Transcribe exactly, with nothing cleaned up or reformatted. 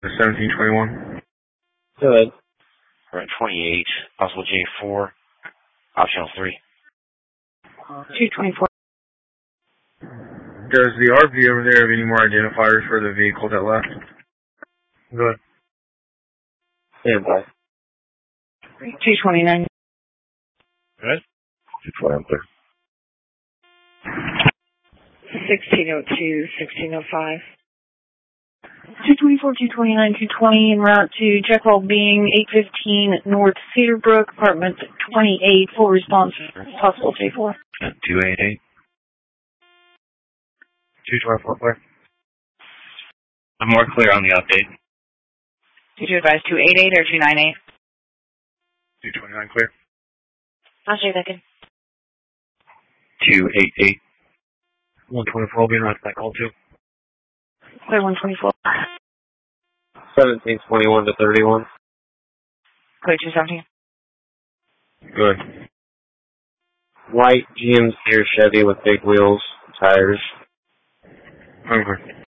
seventeen twenty-one. Good. We're at twenty-eight, possible J four, optional three. two twenty-four. Does the R V over there have any more identifiers for the vehicle that left? Good. Stand by. two twenty-nine. Good. two twenty, I'm clear. sixteen oh two, sixteen oh five. two twenty-four, two twenty-nine, two twenty en route to Jekyll being eight fifteen North Cedarbrook, apartment twenty-eight, full response, possible J four. two eighty-eight. two twenty-four, clear. I'm more clear on the update. Did you advise two eighty-eight or two ninety-eight? two twenty-nine, clear. I'll say that again. two eighty-eight. one twenty-four will be in route to that call too. Clear one twenty-four. seventeen twenty-one to thirty-one. Clear two seventeen. Good. White G M C or Chevy with big wheels, tires. I'm clear.